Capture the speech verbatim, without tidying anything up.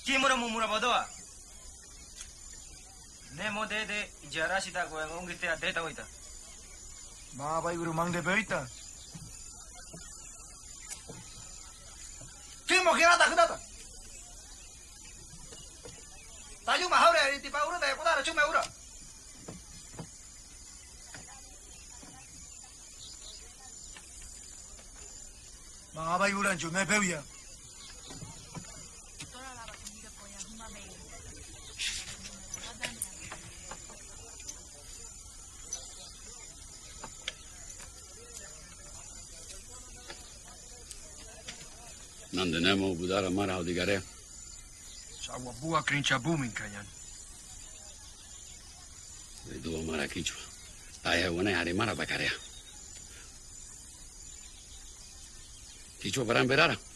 Kimura mumura bodoa. Nemo de de jarashita ko ngite a data hoita. Ma vai guru mang de beita. Kimo kira ta kudata. Tayu ma haure ti pa ura de kudara chume ura. Ma vai guru chume beuya. Nan de nemo budara mara odigare. Sawa bua krincha booming kanyan. De duo mara kichwa. Aya wana hari mara bakarea. Kichwa baran berara.